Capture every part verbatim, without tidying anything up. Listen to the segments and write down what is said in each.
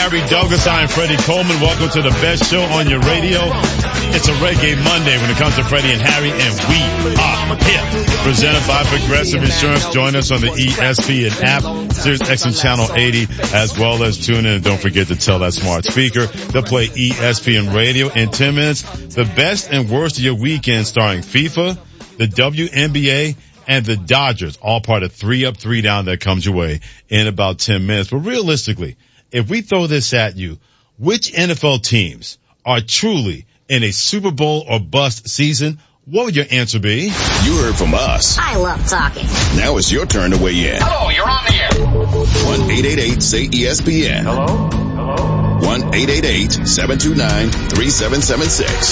Harry Douglas. I am Freddie Coleman. Welcome to the best show on your radio. It's a Reggae Monday when it comes to Freddie and Harry, and we are here. Presented by Progressive Insurance. Join us on the E S P N app, Sirius X M Channel eighty, as well as tune in. And don't forget to tell that smart speaker to play E S P N Radio in ten minutes. The best and worst of your weekend starring FIFA, the W N B A, and the Dodgers, all part of three up, three down that comes your way in about ten minutes. But realistically, if we throw this at you, which N F L teams are truly in a Super Bowl or bust season? What would your answer be? You heard from us. I love talking. Now it's your turn to weigh in. Hello, you're on the air. one eight eight eight say E S P N. Hello? Hello? one eight eight eight seven two nine three seven seven six.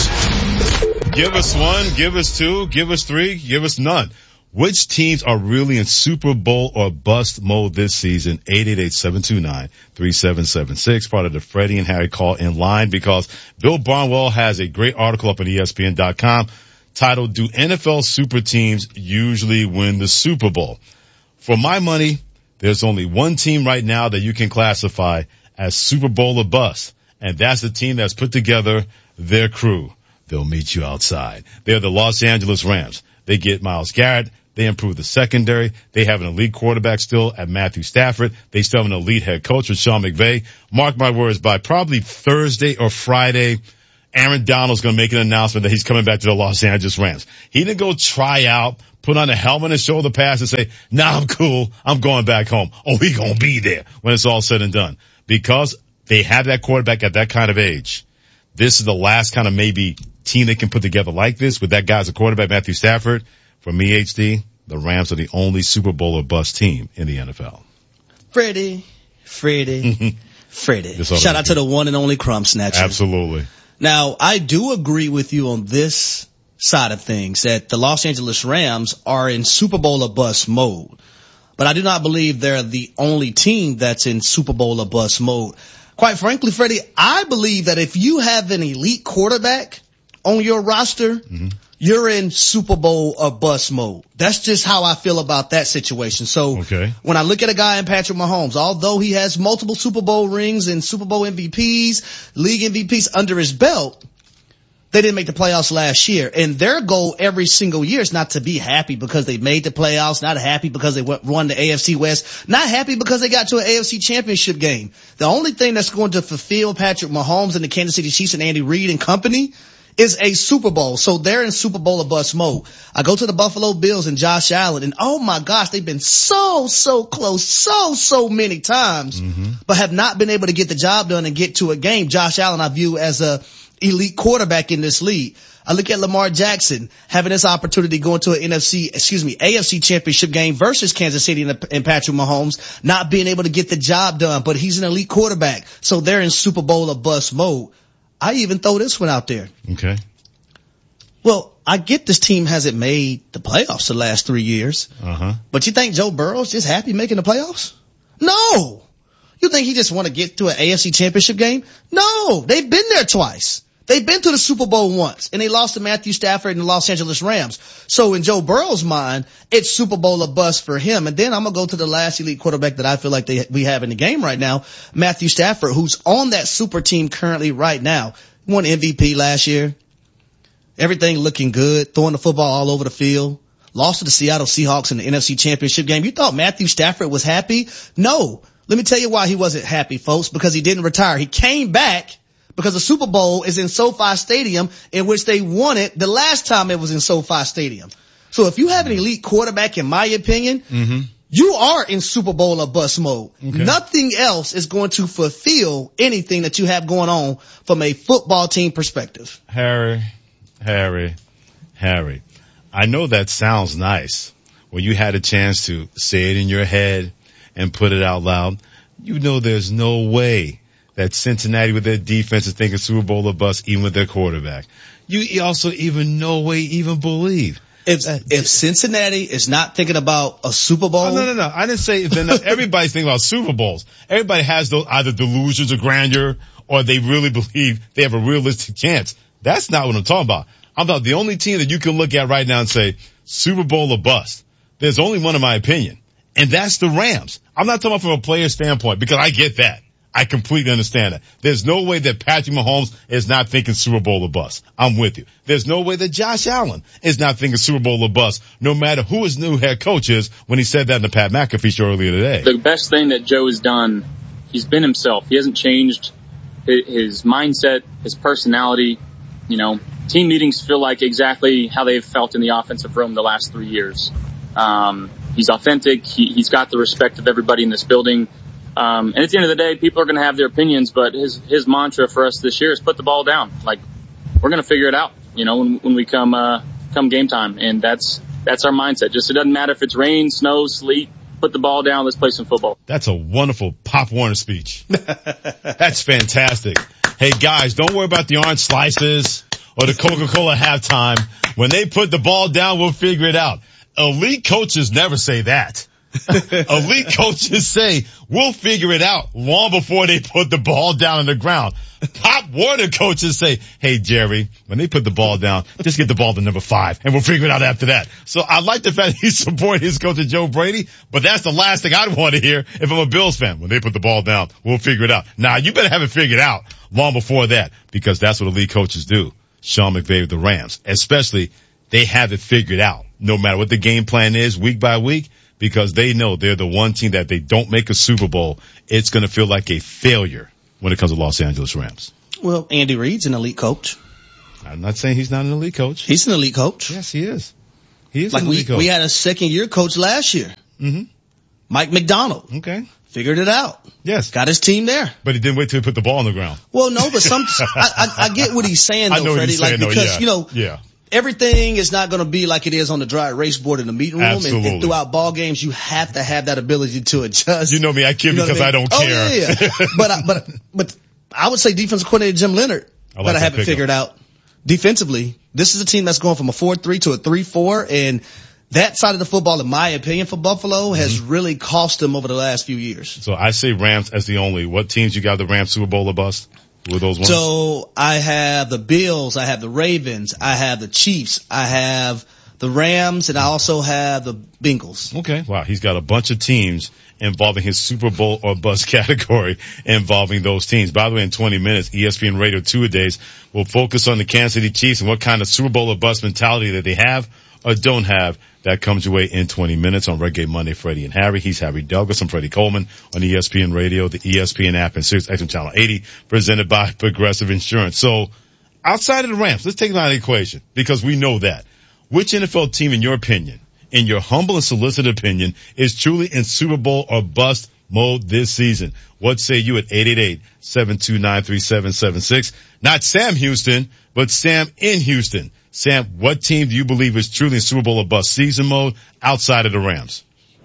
Give us one, give us two, give us three, give us none. Which teams are really in Super Bowl or bust mode this season? eight eight eight seven two nine three seven seven six, part of the Freddie and Harry call in line, because Bill Barnwell has a great article up on E S P N dot com titled, Do N F L Super Teams Usually Win the Super Bowl? For my money, there's only one team right now that you can classify as Super Bowl or bust, and that's the team that's put together their crew. They'll meet you outside. They're the Los Angeles Rams. They get Myles Garrett. They improve the secondary. They have an elite quarterback still at Matthew Stafford. They still have an elite head coach with Sean McVay. Mark my words, by probably Thursday or Friday, Aaron Donald's going to make an announcement that he's coming back to the Los Angeles Rams. He didn't go try out, put on a helmet and shoulder pads and say, nah, I'm cool. I'm going back home. Oh, he going to be there when it's all said and done. Because they have that quarterback at that kind of age. This is the last kind of maybe team they can put together like this with that guy as a quarterback, Matthew Stafford. For me, H D, the Rams are the only Super Bowl or bust team in the N F L. Freddie, Freddie, Freddie. Shout out to the one and only Crumb Snatcher. Absolutely. Now, I do agree with you on this side of things, that the Los Angeles Rams are in Super Bowl or bust mode. But I do not believe they're the only team that's in Super Bowl or bust mode. Quite frankly, Freddie, I believe that if you have an elite quarterback on your roster, mm-hmm. you're in Super Bowl or bust mode. That's just how I feel about that situation. So okay. when I look at a guy in Patrick Mahomes, although he has multiple Super Bowl rings and Super Bowl M V Ps, league M V Ps under his belt, they didn't make the playoffs last year. And their goal every single year is not to be happy because they made the playoffs, not happy because they won the A F C West, not happy because they got to an A F C championship game. The only thing that's going to fulfill Patrick Mahomes and the Kansas City Chiefs and Andy Reid and company is a Super Bowl. So they're in Super Bowl or bust mode. I go to the Buffalo Bills and Josh Allen, and oh my gosh, they've been so, so close so, so many times, mm-hmm. but have not been able to get the job done and get to a game. Josh Allen I view as a elite quarterback in this league. I look at Lamar Jackson having this opportunity going to an N F C, excuse me, A F C championship game versus Kansas City and, and Patrick Mahomes, not being able to get the job done, but he's an elite quarterback. So they're in Super Bowl or bust mode. I even throw this one out there. Okay. Well, I get this team hasn't made the playoffs the last three years. Uh-huh. But you think Joe Burrow's just happy making the playoffs? No. You think he just want to get to an A F C championship game? No. They've been there twice. They've been to the Super Bowl once, and they lost to Matthew Stafford and the Los Angeles Rams. So in Joe Burrow's mind, it's Super Bowl or bust for him. And then I'm going to go to the last elite quarterback that I feel like they, we have in the game right now, Matthew Stafford, who's on that super team currently right now. Won M V P last year. Everything looking good, throwing the football all over the field. Lost to the Seattle Seahawks in the N F C championship game. You thought Matthew Stafford was happy? No. Let me tell you why he wasn't happy, folks, because he didn't retire. He came back because the Super Bowl is in SoFi Stadium, in which they won it the last time it was in SoFi Stadium. So if you have an elite quarterback, in my opinion, mm-hmm. you are in Super Bowl or bust mode. Okay. Nothing else is going to fulfill anything that you have going on from a football team perspective. Harry, Harry, Harry, I know that sounds nice when you had a chance to say it in your head and put it out loud. You know there's no way that Cincinnati with their defense is thinking Super Bowl or bust, even with their quarterback. You also even no way even believe. If, if Cincinnati is not thinking about a Super Bowl. Oh, no, no, no. I didn't say they're not. Everybody's thinking about Super Bowls. Everybody has those either delusions of grandeur or they really believe they have a realistic chance. That's not what I'm talking about. I'm about the only team that you can look at right now and say Super Bowl or bust. There's only one in my opinion, and that's the Rams. I'm not talking about from a player standpoint because I get that. I completely understand that. There's no way that Patrick Mahomes is not thinking Super Bowl or bust. I'm with you. There's no way that Josh Allen is not thinking Super Bowl or bust, no matter who his new head coach is, when he said that in the Pat McAfee show earlier today. The best thing that Joe has done, he's been himself. He hasn't changed his mindset, his personality. You know, team meetings feel like exactly how they've felt in the offensive room the last three years. Um, he's authentic. He, he's got the respect of everybody in this building. Um, and at the end of the day, people are going to have their opinions, but his, his mantra for us this year is put the ball down. Like, we're going to figure it out, you know, when, when we come, uh, come game time. And that's, that's our mindset. Just, it doesn't matter if it's rain, snow, sleet, put the ball down. Let's play some football. That's a wonderful Pop Warner speech. That's fantastic. Hey guys, don't worry about the orange slices or the Coca-Cola halftime. When they put the ball down, we'll figure it out. Elite coaches never say that. Elite coaches say, we'll figure it out long before they put the ball down on the ground. Pop Warner coaches say, hey, Jerry, when they put the ball down, just get the ball to number five, and we'll figure it out after that. So I like the fact that he's supporting his coach, Joe Brady, but that's the last thing I'd want to hear if I'm a Bills fan. When they put the ball down, we'll figure it out. Now, you better have it figured out long before that, because that's what elite coaches do. Sean McVay with the Rams, especially, they have it figured out, no matter what the game plan is week by week, because they know they're the one team that they don't make a Super Bowl, it's going to feel like a failure when it comes to Los Angeles Rams. Well, Andy Reid's an elite coach. I'm not saying he's not an elite coach. He's an elite coach. Yes, he is. He is like an elite we, coach. we had a second year coach last year. Mm-hmm. Mike McDonald. Okay. Figured it out. Yes. Got his team there. But he didn't wait till he put the ball on the ground. Well, no, but some, I, I, I get what he's saying though, I know what Freddie. he's Like, saying, though, because, yeah. you know, yeah. everything is not going to be like it is on the dry erase board in the meeting room. And, and throughout ball games, you have to have that ability to adjust. You know me, I kid you know because I, mean? I don't oh, care. Yeah, yeah. but, I, but, but I would say defensive coordinator Jim Leonard I like better have it figured up. out. Defensively, this is a team that's going from a four three to a three four, and that side of the football, in my opinion, for Buffalo has mm-hmm. really cost them over the last few years. So I say Rams as the only. What teams you got the Rams Super Bowl or bust? Who are those ones? So I have the Bills, I have the Ravens, I have the Chiefs, I have the Rams, and I also have the Bengals. Okay. Wow. He's got a bunch of teams involving his Super Bowl or bust category involving those teams. By the way, in twenty minutes, E S P N Radio Two-A-Days will focus on the Kansas City Chiefs and what kind of Super Bowl or bust mentality that they have or don't have. That comes your way in twenty minutes on Reggae Monday, Freddie and Harry. He's Harry Douglas. I'm Freddie Coleman on E S P N Radio, the E S P N app, and Sirius X M Channel eighty, presented by Progressive Insurance. So, outside of the Rams, let's take them out of the equation, because we know that. Which N F L team, in your opinion, in your humble and solicited opinion, is truly in Super Bowl or bust mode this season? What say you at eight eight eight, seven two nine, three seven seven six? Not Sam Houston, but Sam in Houston. Sam, what team do you believe is truly in Super Bowl or bust season mode outside of the Rams?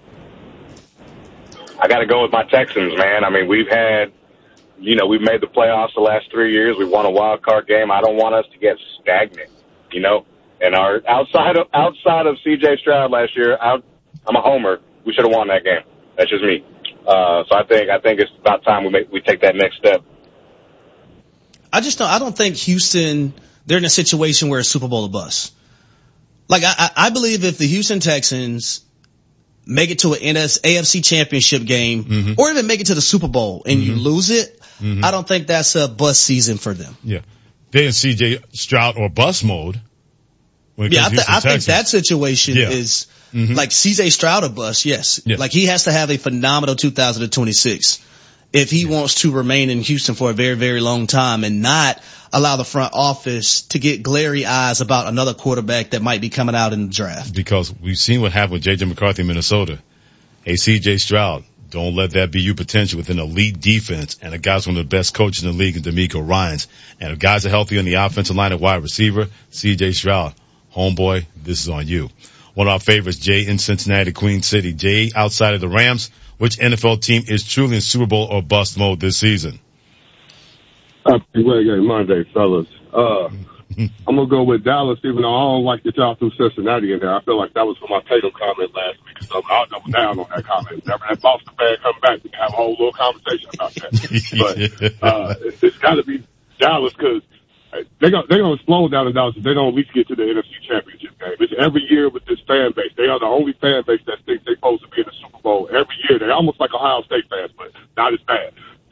I got to go with my Texans, man. I mean, we've had, you know, we've made the playoffs the last three years. We won a wild card game. I don't want us to get stagnant, you know. And our outside of outside of C J Stroud last year, I, I'm a homer. We should have won that game. That's just me. Uh, so I think I think it's about time we make we take that next step. I just don't. I don't think Houston. They're in a situation where it's Super Bowl or bust. Like I, I believe if the Houston Texans make it to an A F C Championship game, mm-hmm. or even make it to the Super Bowl and mm-hmm. you lose it, mm-hmm. I don't think that's a bust season for them. Yeah, they're in C J Stroud or bust mode. Yeah, I, th- I think that situation yeah. is mm-hmm. like C J Stroud or bust. Yes, yeah. Like he has to have a phenomenal two thousand twenty-six if he yeah. wants to remain in Houston for a very, very long time and not allow the front office to get glary eyes about another quarterback that might be coming out in the draft. Because we've seen what happened with J J McCarthy in Minnesota. Hey, C J Stroud, don't let that be your potential with an elite defense and a guy's one of the best coaches in the league in D'Amico Ryans. And if guys are healthy on the offensive line at wide receiver, C J Stroud, homeboy, this is on you. One of our favorites, Jay in Cincinnati, Queen City. Jay, outside of the Rams, which N F L team is truly in Super Bowl or bust mode this season? Happy Reggae Monday, fellas. Uh, I'm going to go with Dallas, even though I don't like that y'all threw Cincinnati in there. I feel like that was for my Tatum comment last week. So I'll double down on that comment. Whenever that Boston fan come back, we can have a whole little conversation about that. But uh, it's got to be Dallas, because they're going they're going to explode down in Dallas if they don't at least get to the N F C Championship game. It's every year with this fan base. They are the only fan base that thinks they're supposed to be in the Super Bowl every year. They're almost like Ohio State fans, but not as bad.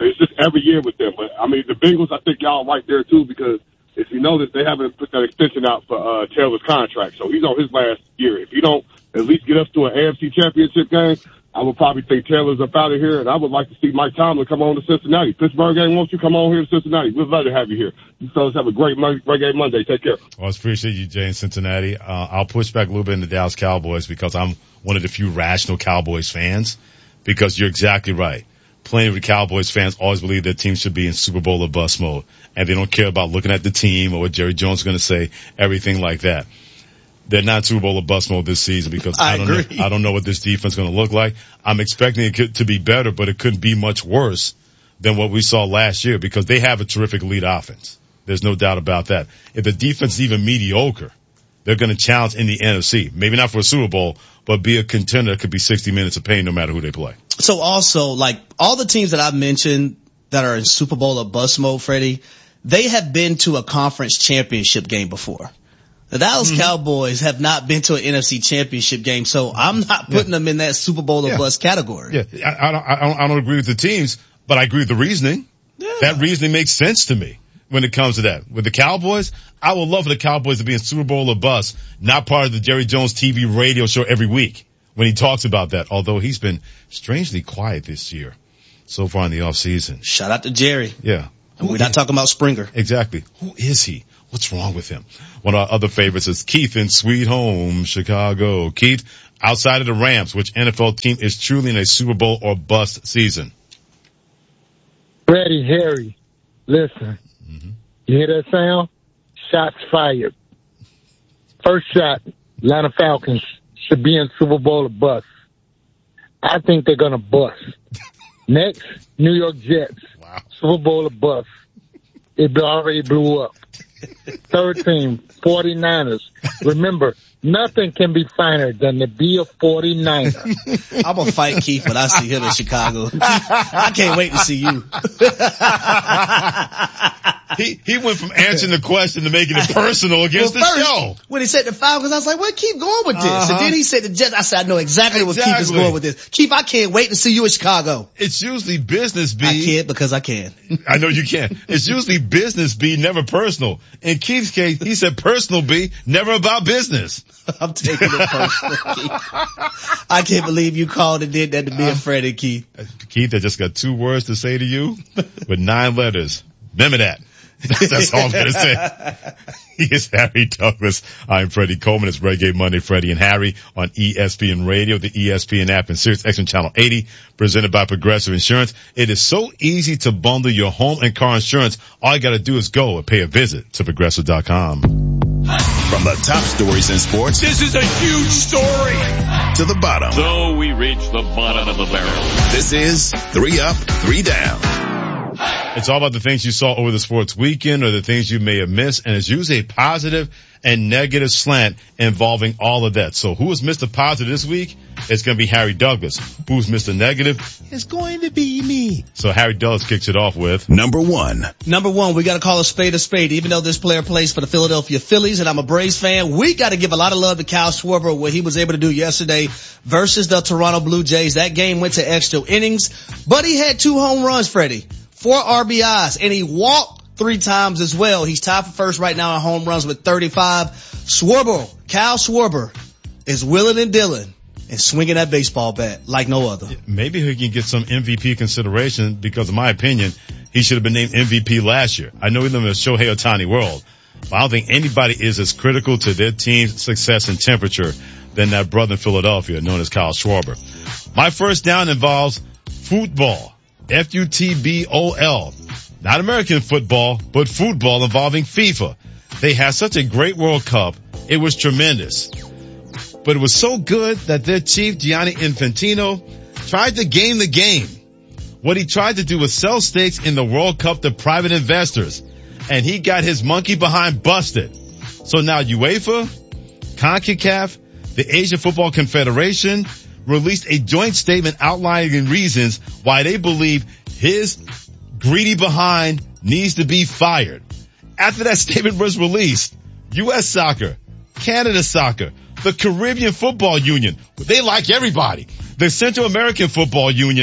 It's just every year with them. But, I mean, the Bengals, I think y'all right there, too, because if you notice, they haven't put that extension out for uh, Taylor's contract. So he's on his last year. If you don't at least get us to an A F C championship game, I would probably think Taylor's up out of here, and I would like to see Mike Tomlin come on to Cincinnati. Pittsburgh game, won't you come on here to Cincinnati? We'd love to have you here. You fellas have a great, great game Monday. Take care. Well, I appreciate you, Jay, in Cincinnati. Uh, I'll push back a little bit in the Dallas Cowboys because I'm one of the few rational Cowboys fans, because you're exactly right. Plenty of the Cowboys fans always believe their team should be in Super Bowl or bust mode, and they don't care about looking at the team or what Jerry Jones is going to say, everything like that. They're not Super Bowl or bust mode this season because I, I don't agree. know, I don't know what this defense is going to look like. I'm expecting it to be better, but it couldn't be much worse than what we saw last year because they have a terrific elite offense. There's no doubt about that. If the defense is even mediocre, they're going to challenge in the N F C. Maybe not for a Super Bowl, but be a contender that could be sixty minutes of pain no matter who they play. So also, like, all the teams that I've mentioned that are in Super Bowl or bust mode, Freddie, they have been to a conference championship game before. The Dallas mm-hmm. Cowboys have not been to an N F C championship game, so I'm not putting yeah. them in that Super Bowl or yeah. bust category. Yeah, I, I, don't, I, don't, I don't agree with the teams, but I agree with the reasoning. Yeah. That reasoning makes sense to me when it comes to that. With the Cowboys, I would love for the Cowboys to be in Super Bowl or bust, not part of the Jerry Jones T V radio show every week when he talks about that, although he's been strangely quiet this year so far in the offseason. Shout out to Jerry. Yeah. And we're not talking about Springer. Exactly. Who is he? What's wrong with him? One of our other favorites is Keith in Sweet Home, Chicago. Keith, outside of the Rams, which N F L team is truly in a Super Bowl or bust season? Freddie, Harry, listen. Mm-hmm. You hear that sound? Shots fired. First shot, Atlanta Falcons should be in Super Bowl or bust. I think they're going to bust. Next, New York Jets. Wow. Super Bowl or bust. It already blew up. Third team, forty-niners. Remember, nothing can be finer than to be a forty-niner. I'm going to fight Keith when I see him in Chicago. I can't wait to see you. he he went from answering the question to making it personal against well, the first, show. When he said the Falcons, I was like, where Keith going with this? Uh-huh. And then he said the Jets. I said, I know exactly, exactly where Keith is going with this. Keith, I can't wait to see you in Chicago. It's usually business, B. I can't because I can. I know you can. It's usually business, B, never personal. In Keith's case, he said personal, B, never about business. I'm taking it personal, Keith. I can't believe you called and did that to me and Freddie, Keith. Keith, I just got two words to say to you with nine letters. Remember that. That's all I'm going to say. He is Harry Douglas. I'm Freddie Coleman. It's Reggae Monday, Freddie and Harry on E S P N Radio, the E S P N app, and Sirius X M Channel eighty, presented by Progressive Insurance. It is so easy to bundle your home and car insurance. All you got to do is go and pay a visit to progressive dot com. From the top stories in sports, this is a huge story, to the bottom. So we reach the bottom of the barrel. This is Three Up, Three Down. It's all about the things you saw over the sports weekend or the things you may have missed, and it's usually a positive and negative slant involving all of that. So who is Mister Positive this week? It's going to be Harry Douglas. Who's Mister Negative? It's going to be me. So Harry Douglas kicks it off with number one. Number one, we got to call a spade a spade. Even though this player plays for the Philadelphia Phillies and I'm a Braves fan, we got to give a lot of love to Kyle Schwarber, what he was able to do yesterday versus the Toronto Blue Jays. That game went to extra innings, but he had two home runs, Freddie. Four R B Is, and he walked three times as well. He's tied for first right now in home runs with thirty-five. Schwarber, Kyle Schwarber, is willing and dealing and swinging that baseball bat like no other. Maybe he can get some M V P consideration because, in my opinion, he should have been named M V P last year. I know we live in a Shohei Ohtani world, but I don't think anybody is as critical to their team's success and temperature than that brother in Philadelphia known as Kyle Schwarber. My first down involves football. F U T B O L. Not American football, but football involving FIFA. They had such a great World Cup. It was tremendous. But it was so good that their chief, Gianni Infantino, tried to game the game. What he tried to do was sell stakes in the World Cup to private investors. And he got his monkey behind busted. So now UEFA, CONCACAF, the Asian Football Confederation, released a joint statement outlining reasons why they believe his greedy behind needs to be fired. After that statement was released, U S Soccer, Canada Soccer, the Caribbean Football Union, they like everybody, the Central American Football Union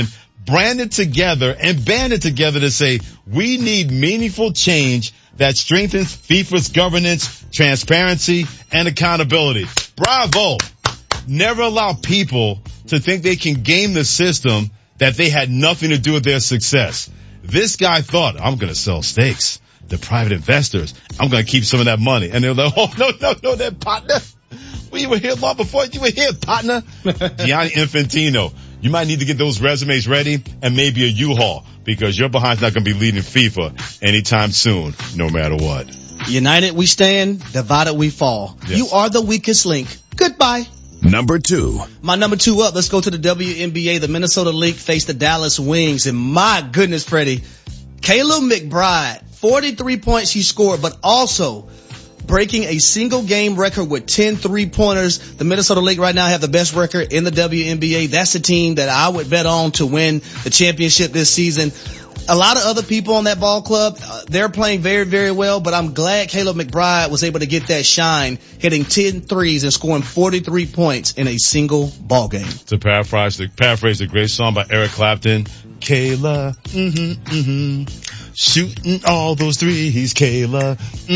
branded together and banded together to say, we need meaningful change that strengthens FIFA's governance, transparency, and accountability. Bravo. Never allow people to think they can game the system that they had nothing to do with their success. This guy thought, I'm going to sell stakes to private investors. I'm going to keep some of that money. And they're like, oh, no, no, no, that partner. We were here long before you were here, partner. Gianni Infantino, you might need to get those resumes ready and maybe a U-Haul because your behind's not going to be leading FIFA anytime soon, no matter what. United we stand, divided we fall. Yes. You are the weakest link. Goodbye. Number two. My number two up, let's go to the W N B A. The Minnesota Lynx faced the Dallas Wings, and my goodness, Freddie, Caleb McBride, forty-three points he scored, but also breaking a single game record with ten three-pointers. The Minnesota Lynx right now have the best record in the W N B A. That's the team that I would bet on to win the championship this season. A lot of other people on that ball club, uh, they're playing very, very well, but I'm glad Caleb McBride was able to get that shine, hitting ten threes and scoring forty-three points in a single ball game. To paraphrase the, paraphrase the great song by Eric Clapton, Kayla, mm-hmm, mm-hmm, shooting all those threes, Kayla,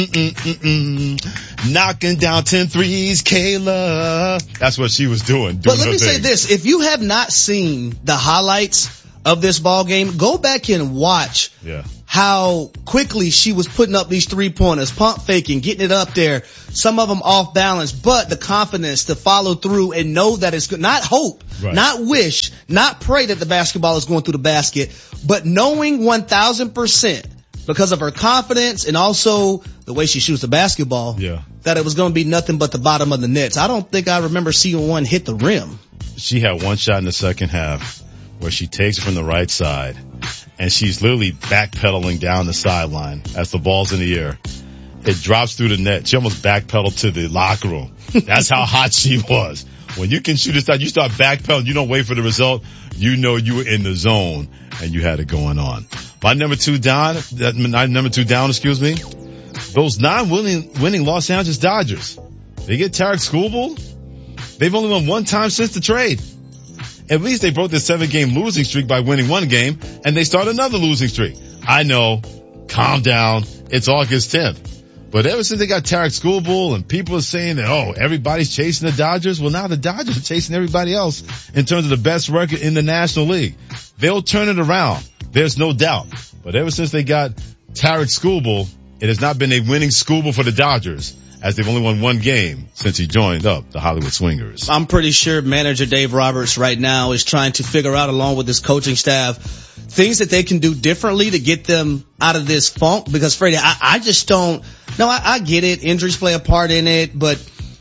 mm-mm-mm-mm, knocking down ten threes, Kayla. That's what she was doing. doing but let her me thing. say this, if you have not seen the highlights of this ball game, go back and watch yeah. how quickly she was putting up these three pointers, pump faking, getting it up there, some of them off balance, but the confidence to follow through and know that it's good. Not hope, right. not wish, not pray that the basketball is going through the basket, but knowing one thousand percent because of her confidence and also the way she shoots the basketball, yeah. that it was going to be nothing but the bottom of the nets. I don't think I remember seeing one hit the rim. She had one shot in the second half where she takes it from the right side, and she's literally backpedaling down the sideline as the ball's in the air. It drops through the net. She almost backpedaled to the locker room. That's how hot she was. When you can shoot a shot, you start backpedaling, you don't wait for the result, you know you were in the zone, and you had it going on. My number two down, that, my number two down, excuse me, those non-winning winning Los Angeles Dodgers. They get Tarek Skubal. They've only won one time since the trade. At least they broke the seven-game losing streak by winning one game, and they start another losing streak. I know. Calm down. It's August tenth. But ever since they got Tarek Skubal and people are saying that, oh, everybody's chasing the Dodgers, well, now the Dodgers are chasing everybody else in terms of the best record in the National League. They'll turn it around. There's no doubt. But ever since they got Tarek Skubal, it has not been a winning Skubal for the Dodgers, as they've only won one game since he joined up the Hollywood Swingers. I'm pretty sure manager Dave Roberts right now is trying to figure out, along with his coaching staff, things that they can do differently to get them out of this funk. Because Freddie, I, I just don't, no, I, I get it. Injuries play a part in it, but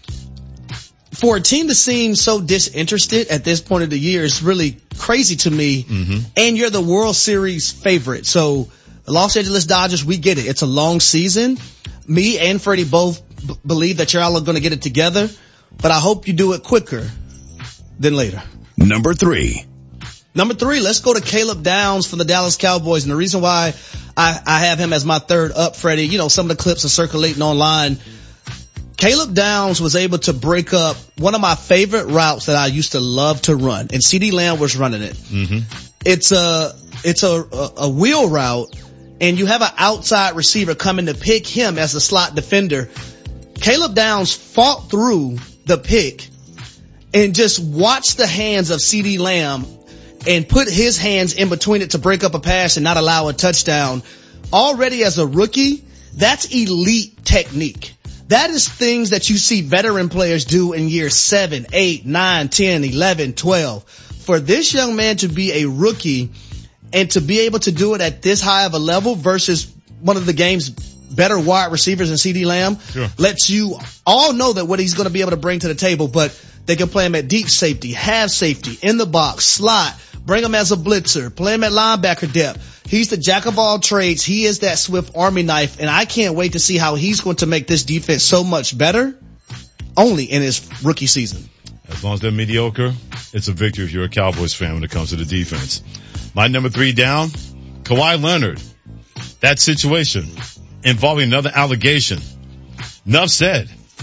for a team to seem so disinterested at this point of the year is really crazy to me. Mm-hmm. And you're the World Series favorite. So the Los Angeles Dodgers, we get it. It's a long season. Me and Freddie both b- believe that y'all are going to get it together, but I hope you do it quicker than later. Number three. Number three, let's go to Caleb Downs from the Dallas Cowboys. And the reason why I, I have him as my third up, Freddie, you know, some of the clips are circulating online. Caleb Downs was able to break up one of my favorite routes that I used to love to run, and CeeDee Lamb was running it. Mm-hmm. It's a, it's a, a, a wheel route, and you have an outside receiver coming to pick him as a slot defender. Caleb Downs fought through the pick and just watched the hands of CeeDee Lamb and put his hands in between it to break up a pass and not allow a touchdown. Already as a rookie, that's elite technique. That is things that you see veteran players do in years seven, eight, nine, ten, eleven, twelve. For this young man to be a rookie and to be able to do it at this high of a level versus one of the game's better wide receivers in CeeDee Lamb, sure, lets you all know that what he's going to be able to bring to the table. But they can play him at deep safety, half safety, in the box, slot, bring him as a blitzer, play him at linebacker depth. He's the jack of all trades. He is that swift army knife, and I can't wait to see how he's going to make this defense so much better only in his rookie season. As long as they're mediocre, it's a victory if you're a Cowboys fan when it comes to the defense. My number three down, Kawhi Leonard. That situation involving another allegation. Enough said.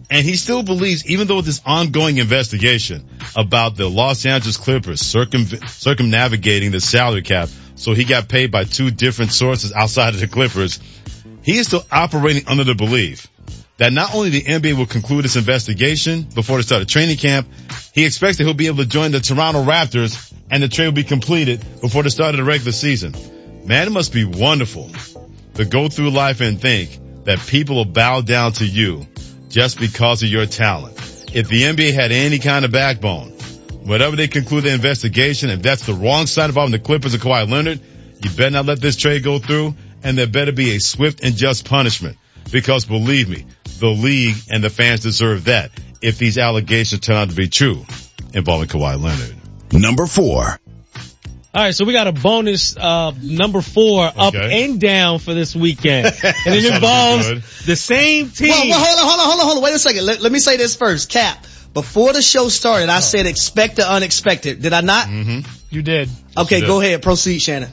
And he still believes, even though this ongoing investigation about the Los Angeles Clippers circum, circumnavigating the salary cap, so he got paid by two different sources outside of the Clippers, he is still operating under the belief that not only the N B A will conclude its investigation before the start of training camp, he expects that he'll be able to join the Toronto Raptors and the trade will be completed before the start of the regular season. Man, it must be wonderful to go through life and think that people will bow down to you just because of your talent. If the N B A had any kind of backbone, whatever they conclude the investigation, if that's the wrong side involving the Clippers and Kawhi Leonard, you better not let this trade go through, and there better be a swift and just punishment. Because believe me, the league and the fans deserve that if these allegations turn out to be true involving Kawhi Leonard. Number four. All right, so we got a bonus, uh, number four, okay. up and down for this weekend. And it involves the same team. Well, well, hold on, hold on, hold on, hold on. Wait a second. Let, let me say this first. Cap, before the show started, I said expect the unexpected. Did I not? Mm-hmm. You did. Okay, did. go ahead. Proceed, Shannon.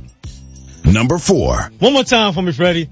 Number four. One more time for me, Freddie.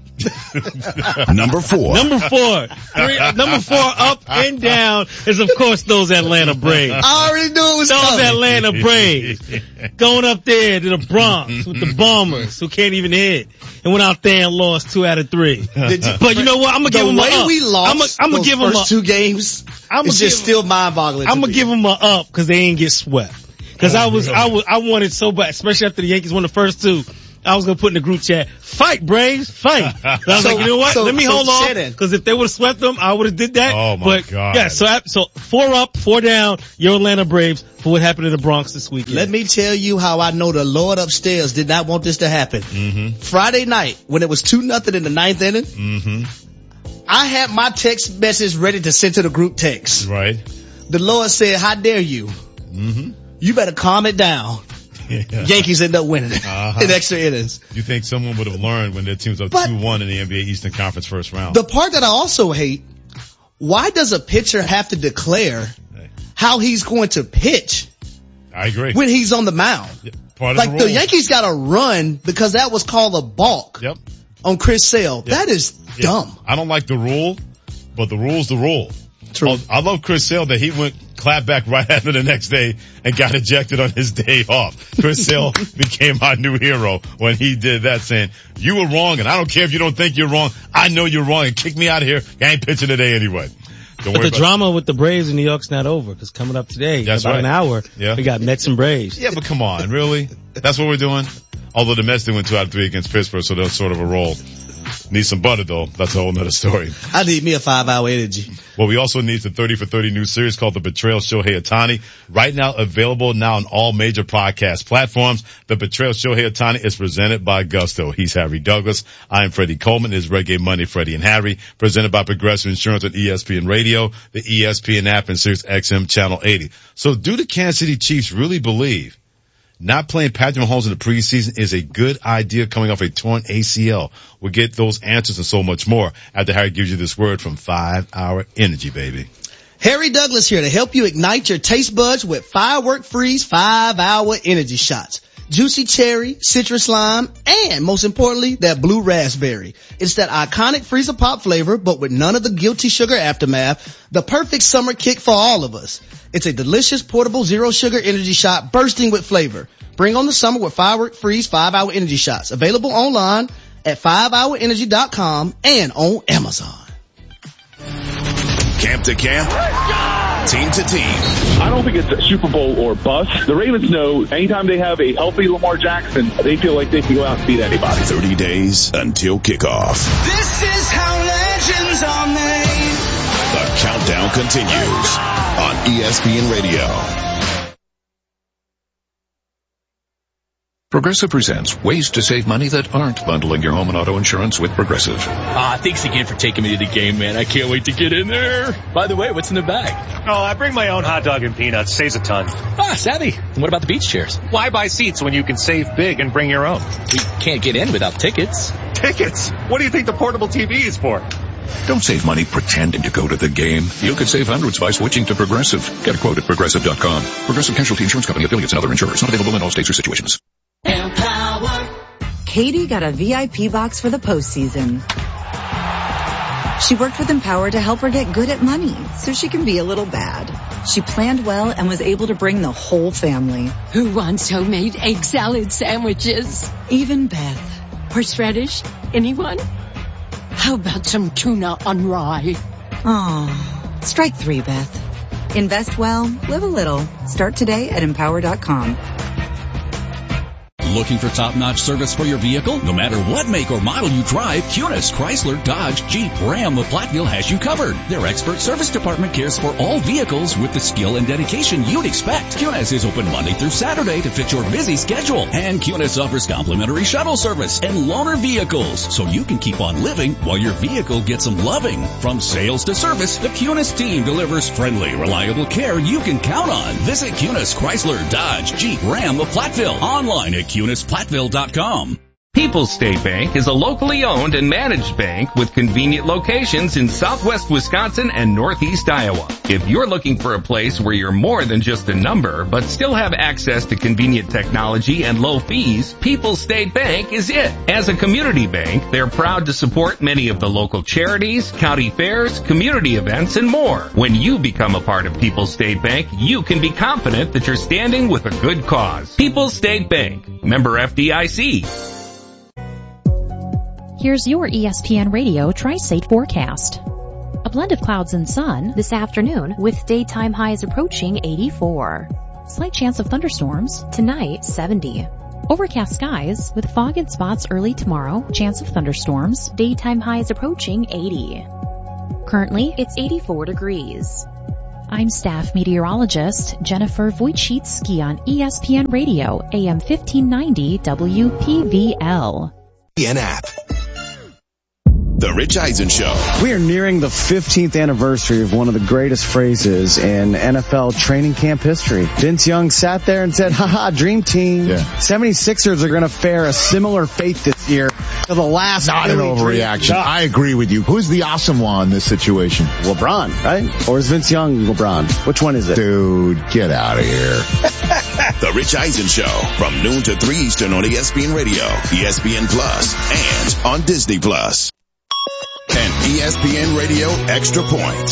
Number four. Number four. Three, uh, number four up and down is, of course, those Atlanta Braves. I already knew it was Those coming. Atlanta Braves. Going up there to the Bronx with the Bombers who can't even hit. And went out there and lost two out of three. Did you- But you know what? I'm going to the give them way a up. we lost I'm gonna, I'm gonna those give them first a, two games I'm it's gonna just give- still mind-boggling. I'm to gonna me. give them a up because they ain't get swept. Because I was, I was, I wanted so bad, especially after the Yankees won the first two. I was gonna put in the group chat, fight Braves, fight. So I was So- like, you know what? so- Let me so hold on, Shannon. because if they would have swept them, I would have did that. Oh, my but, God. Yeah, so I- so four up, four down. Your Atlanta Braves for what happened in the Bronx this weekend. Let me tell you how I know the Lord upstairs did not want this to happen. Mm-hmm. Friday night, when it was two nothing in the ninth inning, Mm-hmm. I had my text message ready to send to the group text. Right. The Lord said, how dare you? Mm-hmm. You better calm it down. Yeah. Yankees end up winning Uh-huh. in extra innings. You think someone would have learned when their team's up But- two one in the N B A Eastern Conference first round? The part that I also hate, why does a pitcher have to declare how he's going to pitch I agree. when he's on the mound? Yeah, part of Like the, the rules. Yankees got to run because that was called a balk Yep. on Chris Sale. Yeah. That is Yeah. dumb. I don't like the rule, but the rule's the rule. True. Oh, I love Chris Sale that he went clap back right after the next day and got ejected on his day off. Chris Sale became our new hero when he did that, saying, you were wrong and I don't care if you don't think you're wrong. I know you're wrong and kick me out of here. I ain't pitching today anyway. Don't But worry the about drama with the Braves in New York's not over because coming up today, That's about right. an hour, Yeah. we got Mets and Braves. Yeah, but come on, really? That's what we're doing? Although the Mets did win two out of three against Pittsburgh, so that's sort of a roll. Need some butter though. That's a whole nother story. I need me a five hour energy. Well, we also need the thirty for thirty new series called The Betrayal Shohei Ohtani. Right now available now on all major podcast platforms. The Betrayal Shohei Ohtani is presented by Gusto. He's Harry Douglas. I am Freddie Coleman. It is Reggae Monday, Freddie and Harry. Presented by Progressive Insurance on E S P N Radio, the E S P N app, and Sirius X M Channel eighty. So do the Kansas City Chiefs really believe not playing Patrick Mahomes in the preseason is a good idea coming off a torn A C L? We'll get those answers and so much more after Harry gives you this word from five hour Energy, baby. Harry Douglas here to help you ignite your taste buds with Firework Freeze five hour energy shots. Juicy cherry, citrus lime, and most importantly, that blue raspberry. It's that iconic freezer pop flavor, but with none of the guilty sugar aftermath. The perfect summer kick for all of us. It's a delicious portable zero sugar energy shot bursting with flavor. Bring on the summer with Firework Freeze five hour energy shots. Available online at five hour energy dot com and on Amazon. Camp to camp, team to team. I don't think it's a Super Bowl or bust. The Ravens know anytime they have a healthy Lamar Jackson, they feel like they can go out and beat anybody. thirty days until kickoff. This is how legends are made. The countdown continues on E S P N Radio. Progressive presents ways to save money that aren't bundling your home and auto insurance with Progressive. Ah, thanks again for taking me to the game, man. I can't wait to get in there. By the way, what's in the bag? Oh, I bring my own hot dog and peanuts. Saves a ton. Ah, savvy. And what about the beach chairs? Why buy seats when you can save big and bring your own? We can't get in without tickets. Tickets? What do you think the portable T V is for? Don't save money pretending to go to the game. You could save hundreds by switching to Progressive. Get a quote at progressive dot com. Progressive Casualty Insurance Company, affiliates, and other insurers. Not available in all states or situations. Katie got a V I P box for the postseason. She worked with Empower to help her get good at money so she can be a little bad. She planned well and was able to bring the whole family. Who wants homemade egg salad sandwiches? Even Beth. Horseradish? Anyone? How about some tuna on rye? Aw, strike three, Beth. Invest well, live a little. Start today at empower dot com. Looking for top-notch service for your vehicle? No matter what make or model you drive, Cunis, Chrysler, Dodge, Jeep, Ram, or Platteville has you covered. Their expert service department cares for all vehicles with the skill and dedication you'd expect. Cunis is open Monday through Saturday to fit your busy schedule. And Cunis offers complimentary shuttle service and loaner vehicles, so you can keep on living while your vehicle gets some loving. From sales to service, the Cunis team delivers friendly, reliable care you can count on. Visit Cunis, Chrysler, Dodge, Jeep, Ram, or Platteville online at Cunis Platteville dot com. People's State Bank is a locally owned and managed bank with convenient locations in southwest Wisconsin and northeast Iowa. If you're looking for a place where you're more than just a number, but still have access to convenient technology and low fees, People's State Bank is it. As a community bank, they're proud to support many of the local charities, county fairs, community events, and more. When you become a part of People's State Bank, you can be confident that you're standing with a good cause. People's State Bank, member F D I C. Here's your E S P N Radio Tri-State forecast. A blend of clouds and sun this afternoon with daytime highs approaching eighty-four. Slight chance of thunderstorms tonight, seventy. Overcast skies with fog in spots early tomorrow, chance of thunderstorms, daytime highs approaching eighty. Currently, it's eighty-four degrees. I'm staff meteorologist Jennifer Wojcicki on E S P N Radio, A M fifteen ninety W P V L. An app. The Rich Eisen Show. We are nearing the fifteenth anniversary of one of the greatest phrases in N F L training camp history. Vince Young sat there and said, haha, dream team. Yeah. seventy-sixers are going to fare a similar fate this year to the last. Not an overreaction. I agree with you. Who's the awesome one in this situation? LeBron, right? Or is Vince Young LeBron? Which one is it? Dude, get out of here. The Rich Eisen Show from noon to three Eastern on E S P N Radio, E S P N Plus, and on Disney Plus. And E S P N Radio Extra Point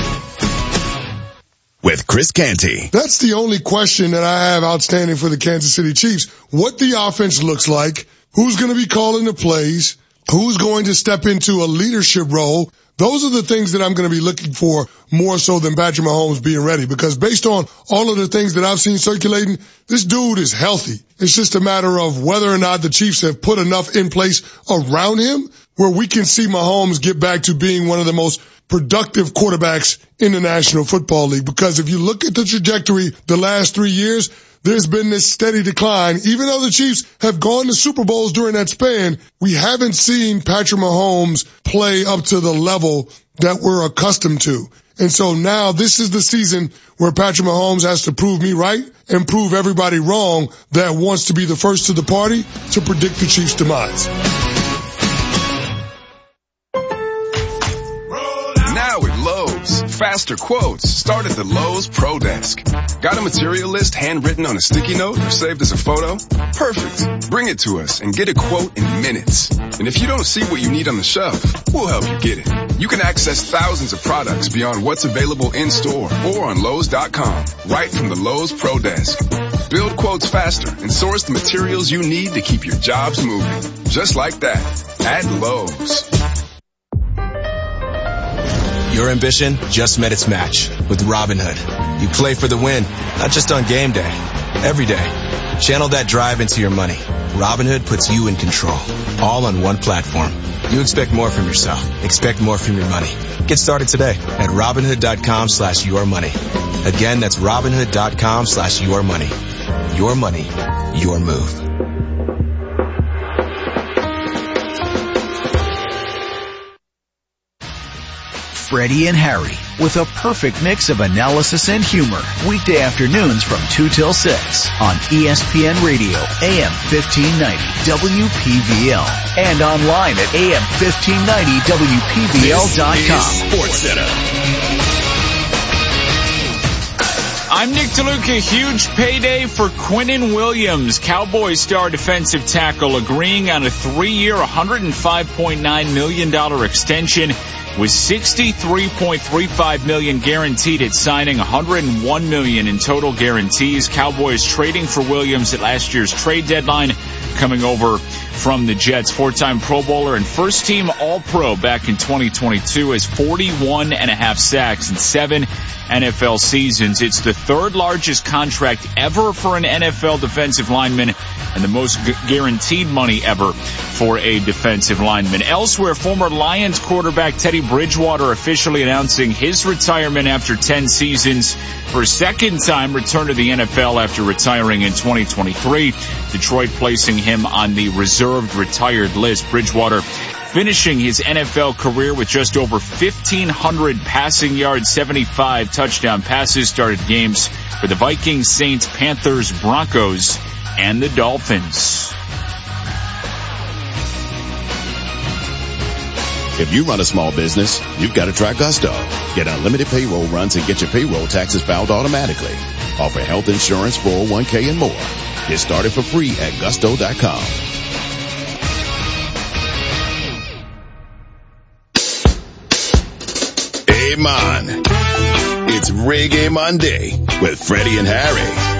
with Chris Canty. That's the only question that I have outstanding for the Kansas City Chiefs. What the offense looks like, who's going to be calling the plays, who's going to step into a leadership role. Those are the things that I'm going to be looking for more so than Patrick Mahomes being ready, because based on all of the things that I've seen circulating, this dude is healthy. It's just a matter of whether or not the Chiefs have put enough in place around him where we can see Mahomes get back to being one of the most productive quarterbacks in the National Football League. Because if you look at the trajectory the last three years, there's been this steady decline. Even though the Chiefs have gone to Super Bowls during that span, we haven't seen Patrick Mahomes play up to the level that we're accustomed to. And so now this is the season where Patrick Mahomes has to prove me right and prove everybody wrong that wants to be the first to the party to predict the Chiefs' demise. Now at Lowe's, faster quotes start at the Lowe's Pro Desk. Got a material list handwritten on a sticky note or saved as a photo? Perfect. Bring it to us and get a quote in minutes. And if you don't see what you need on the shelf, we'll help you get it. You can access thousands of products beyond what's available in store or on Lowe's dot com, right from the Lowe's Pro Desk. Build quotes faster and source the materials you need to keep your jobs moving. Just like that, at Lowe's. Your ambition just met its match with Robinhood. You play for the win, not just on game day, every day. Channel that drive into your money. Robinhood puts you in control, all on one platform. You expect more from yourself. Expect more from your money. Get started today at Robinhood.com slash your money. Again, that's Robinhood.com slash your money. Your money, your move. Freddie and Harry, with a perfect mix of analysis and humor. Weekday afternoons from two till six on E S P N Radio, A M fifteen ninety W P V L, and online at A M fifteen ninety W P V L dot com. Sports Center. I'm Nick DeLuca. Huge payday for Quinnen Williams, Cowboys star defensive tackle, agreeing on a three-year, one hundred five point nine million dollars extension. with sixty-three point three five million dollars guaranteed at signing, one hundred one million dollars in total guarantees. Cowboys trading for Williams at last year's trade deadline, coming over from the Jets. Four-time Pro Bowler and first-team All-Pro back in twenty twenty-two, has forty-one and a half sacks in seven N F L seasons. It's the third largest contract ever for an N F L defensive lineman and the most gu- guaranteed money ever for a defensive lineman. Elsewhere, former Lions quarterback Teddy Bridgewater officially announcing his retirement after ten seasons. For a second time, return to the N F L after retiring in twenty twenty-three. Detroit placing him on the reserved retired list. Bridgewater finishing his N F L career with just over fifteen hundred passing yards, seventy-five touchdown passes, started games for the Vikings, Saints, Panthers, Broncos, and the Dolphins. If you run a small business, you've got to try Gusto. Get unlimited payroll runs and get your payroll taxes filed automatically. Offer health insurance, four oh one k, and more. Get started for free at gusto dot com. Hey, man. It's Reggae Monday with Freddie and Harry.